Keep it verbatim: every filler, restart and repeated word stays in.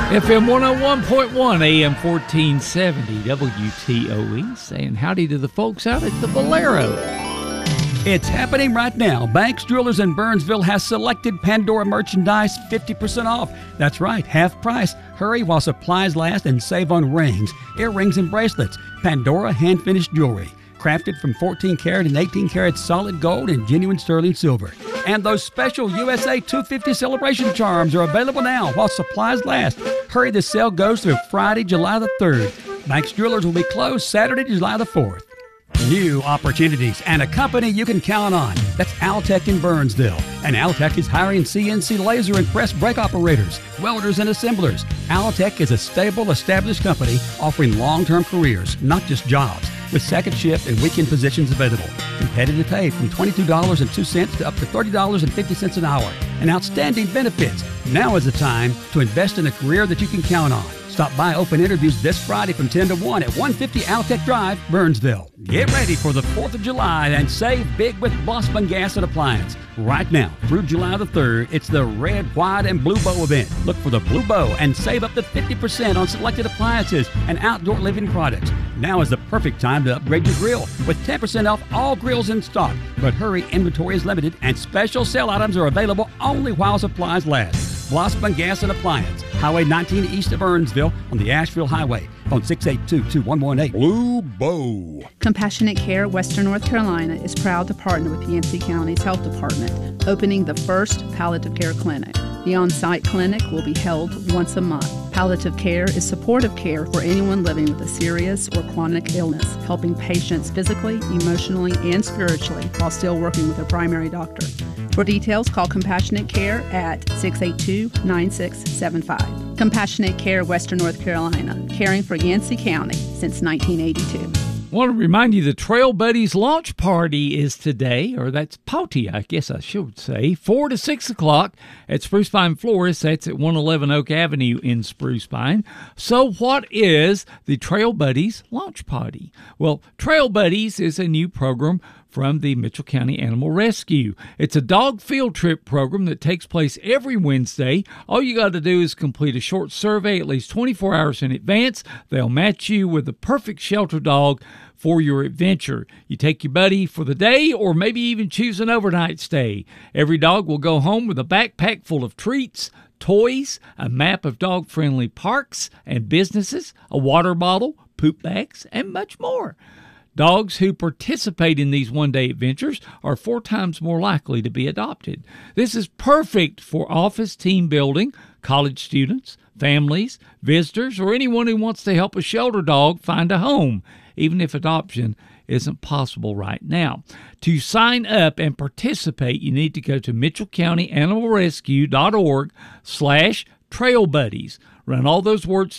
F M one oh one point one, A M fourteen seventy, W T O E, saying howdy to the folks out at the Valero. It's happening right now. Banks, Jewelers in Burnsville has selected Pandora merchandise fifty percent off. That's right, half price. Hurry while supplies last and save on rings, earrings, and bracelets. Pandora hand-finished jewelry, crafted from fourteen karat and eighteen karat solid gold and genuine sterling silver. And those special U S A two fifty celebration charms are available now while supplies last. Hurry, the sale goes through Friday, July the third. Banks Jewelers will be closed Saturday, July the fourth. New opportunities and a company you can count on. That's Altec in Burnsville. And Altec is hiring C N C laser and press brake operators, welders, and assemblers. Altec is a stable, established company offering long-term careers, not just jobs, with second shift and weekend positions available. Competitive pay from twenty-two dollars and two cents to up to thirty dollars and fifty cents an hour. And outstanding benefits. Now is the time to invest in a career that you can count on. Stop by open interviews this Friday from ten to one at one fifty Altec Drive, Burnsville. Get ready for the fourth of July and save big with Blossman Gas and Appliance. Right now, through July the third, it's the Red, White, and Blue Bow event. Look for the Blue Bow and save up to fifty percent on selected appliances and outdoor living products. Now is the perfect time to upgrade your grill with ten percent off all grills in stock. But hurry, inventory is limited and special sale items are available only while supplies last. Blossman Gas and Appliance, Highway nineteen east of Burnsville on the Asheville Highway. Phone six eight two, two one one eight. Blue Bow. Compassionate Care Western North Carolina is proud to partner with Yancey County's Health Department, opening the first palliative care clinic. The on-site clinic will be held once a month. Palliative care is supportive care for anyone living with a serious or chronic illness, helping patients physically, emotionally, and spiritually while still working with a primary doctor. For details, call Compassionate Care at six eight two, nine six seven five. Compassionate Care Western North Carolina, caring for Yancey County since nineteen eighty-two. I want to remind you the Trail Buddies launch party is today, or that's party, I guess I should say, four to six o'clock at Spruce Pine Florist. That's at one eleven Oak Avenue in Spruce Pine. So what is the Trail Buddies launch party? Well, Trail Buddies is a new program from the Mitchell County Animal Rescue. It's a dog field trip program that takes place every Wednesday. All you got to do is complete a short survey at least twenty-four hours in advance. They'll match you with the perfect shelter dog for your adventure. You take your buddy for the day or maybe even choose an overnight stay. Every dog will go home with a backpack full of treats, toys, a map of dog-friendly parks and businesses, a water bottle, poop bags, and much more. Dogs who participate in these one-day adventures are four times more likely to be adopted. This is perfect for office team building, college students, families, visitors, or anyone who wants to help a shelter dog find a home, even if adoption isn't possible right now. To sign up and participate, you need to go to mitchell county animal rescue dot org slash trail buddies. Run all those words